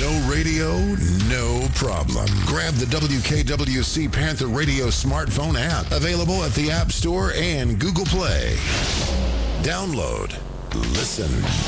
No radio, no problem. Grab the WKWC Panther Radio smartphone app, available at the App Store and Google Play. Download, listen,